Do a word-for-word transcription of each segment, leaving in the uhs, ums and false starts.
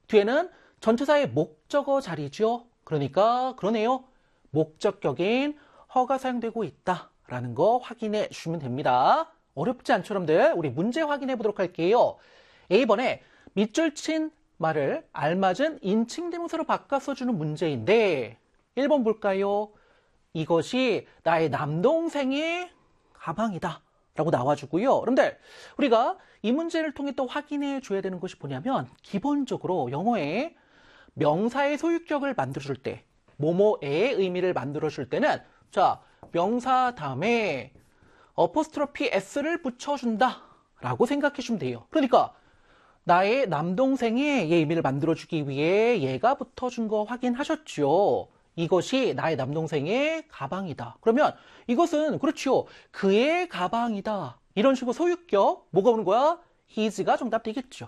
뒤에는 전치사의 목적어 자리죠. 그러니까 그러네요. 목적격인 허가 사용되고 있다라는 거 확인해 주시면 됩니다. 어렵지 않죠, 여러분들? 우리 문제 확인해 보도록 할게요. A번에 밑줄 친 말을 알맞은 인칭대명사로 바꿔 써주는 문제인데 일 번 볼까요? 이것이 나의 남동생의 가방이다 라고 나와주고요. 여러분들 우리가 이 문제를 통해 또 확인해 줘야 되는 것이 뭐냐면 기본적으로 영어에 명사의 소유격을 만들어줄 때 뭐뭐의 의미를 만들어줄 때는 자 명사 다음에 어포스트로피 S를 붙여준다 라고 생각해 주면 돼요. 그러니까 나의 남동생의 의미를 만들어주기 위해 얘가 붙어준 거 확인하셨죠? 이것이 나의 남동생의 가방이다. 그러면 이것은 그렇죠. 그의 가방이다. 이런 식으로 소유격 뭐가 오는 거야? his가 정답 되겠죠.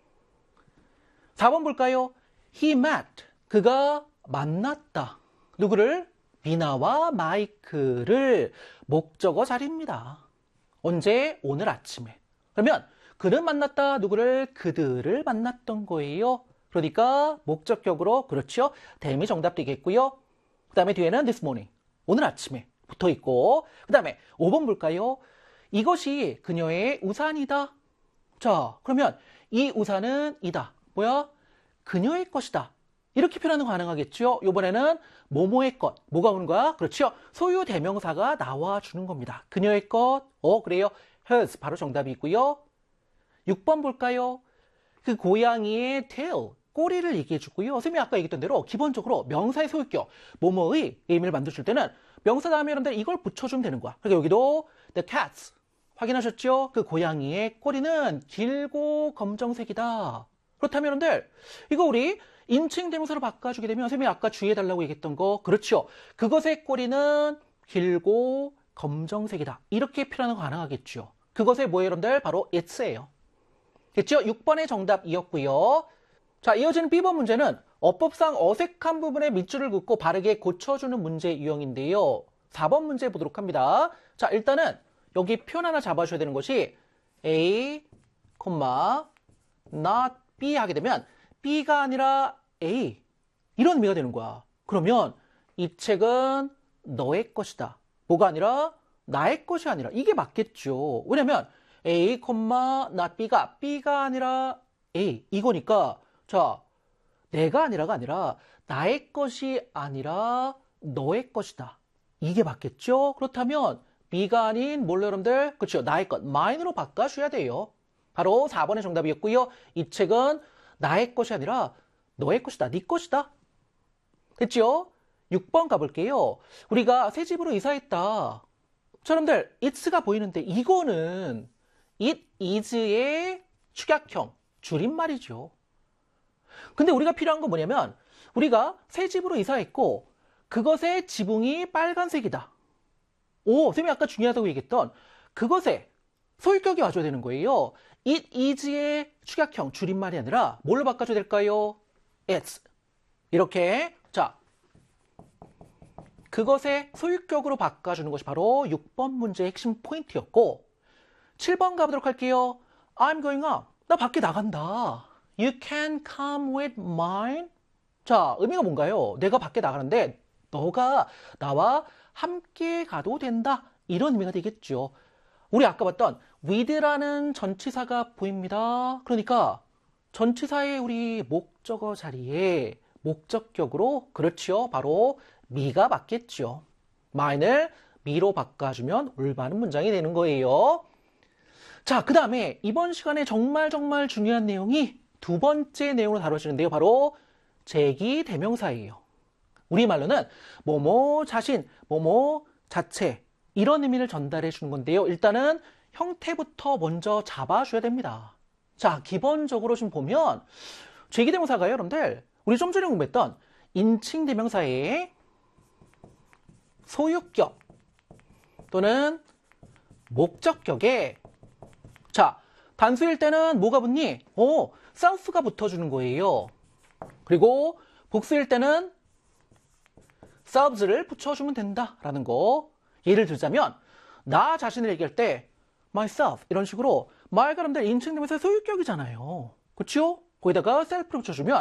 사 번 볼까요? He met. 그가 만났다. 누구를? 미나와 마이크를 목적어 자리입니다. 언제? 오늘 아침에. 그러면 그는 만났다. 누구를? 그들을 만났던 거예요. 그러니까 목적격으로 그렇죠. them이 정답 되겠고요. 그 다음에 뒤에는 this morning. 오늘 아침에 붙어 있고 그 다음에 오 번 볼까요? 이것이 그녀의 우산이다. 자, 그러면 이 우산은 이다. 뭐야? 그녀의 것이다. 이렇게 표현하는 거 가능하겠죠? 이번에는 뭐뭐의 것. 뭐가 오는 거야? 그렇죠? 소유 대명사가 나와주는 겁니다. 그녀의 것. 어, 그래요. hers. 바로 정답이고요. 육 번 볼까요? 그 고양이의 tail. 꼬리를 얘기해 주고요. 선생님이 아까 얘기했던 대로 기본적으로 명사의 소유격, 뭐뭐의 의미를 만들어줄 때는 명사 다음에 여러분들 이걸 붙여주면 되는 거야. 그러니까 여기도 the cats. 확인하셨죠? 그 고양이의 꼬리는 길고 검정색이다. 그렇다면 여러분들 이거 우리 인칭 대명사로 바꿔주게 되면 선생님이 아까 주의해달라고 얘기했던 거 그렇죠? 그것의 꼬리는 길고 검정색이다. 이렇게 표현하는 거 가능하겠죠? 그것의 뭐예요 여러분들? 바로 it's예요. 됐죠? 육 번의 정답이었고요. 자, 이어지는 비 번 문제는 어법상 어색한 부분에 밑줄을 긋고 바르게 고쳐주는 문제 유형인데요. 사 번 문제 보도록 합니다. 자, 일단은 여기 표현 하나 잡아줘야 되는 것이 A, not B 하게 되면 B가 아니라 A 이런 의미가 되는 거야. 그러면 이 책은 너의 것이다. 뭐가 아니라 나의 것이 아니라 이게 맞겠죠. 왜냐면 A, not B가 B가 아니라 A 이거니까 자, 내가 아니라가 아니라 나의 것이 아니라 너의 것이다. 이게 맞겠죠? 그렇다면 B가 아닌 뭘로 여러분들? 그렇죠. 나의 것, mine으로 바꿔줘야 돼요. 바로 사 번의 정답이었고요. 이 책은 나의 것이 아니라 너의 것이다. 네 것이다. 됐죠? 육 번 가볼게요. 우리가 새 집으로 이사했다. 자, 여러분들 it's가 보이는데 이거는 it is의 축약형, 줄임말이죠. 근데 우리가 필요한 건 뭐냐면 우리가 새 집으로 이사했고 그것의 지붕이 빨간색이다. 오, 선생님이 아까 중요하다고 얘기했던 그것의 소유격이 와줘야 되는 거예요. it is의 축약형, 줄임말이 아니라 뭘로 바꿔줘야 될까요? it's. 이렇게 자 그것의 소유격으로 바꿔주는 것이 바로 육 번 문제의 핵심 포인트였고 칠 번 가보도록 할게요. I'm going out. 나 밖에 나간다. You can come with mine. 자, 의미가 뭔가요? 내가 밖에 나가는데 너가 나와 함께 가도 된다. 이런 의미가 되겠죠. 우리 아까 봤던 with라는 전치사가 보입니다. 그러니까 전치사의 우리 목적어 자리에 목적격으로 그렇죠. 바로 me가 맞겠죠. mine을 me로 바꿔주면 올바른 문장이 되는 거예요. 자, 그 다음에 이번 시간에 정말 정말 중요한 내용이 두 번째 내용으로 다뤄지는데요. 바로 제기 대명사예요. 우리말로는 뭐뭐 자신, 뭐뭐 자체 이런 의미를 전달해 주는 건데요. 일단은 형태부터 먼저 잡아줘야 됩니다. 자, 기본적으로 좀 보면 제기 대명사가요, 여러분들 우리 좀 전에 공부했던 인칭 대명사의 소유격 또는 목적격에 자, 단수일 때는 뭐가 붙니? 오, self가 붙어주는 거예요. 그리고 복수일 때는 selves를 붙여주면 된다라는 거. 예를 들자면 나 자신을 얘기할 때 myself 이런 식으로 말 그대로 인칭 대명사 소유격이잖아요. 그렇죠? 거기다가 self를 붙여주면